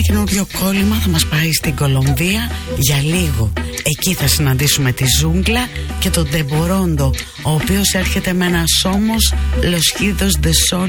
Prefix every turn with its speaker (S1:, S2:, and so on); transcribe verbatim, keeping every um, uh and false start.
S1: καινούριο κόλλημα θα μας πάει στην Κολομβία για λίγο. Εκεί θα συναντήσουμε τη ζούγκλα και τον Τεμπορόντο, ο οποίος έρχεται με ένα σώμος Los Giros de Sol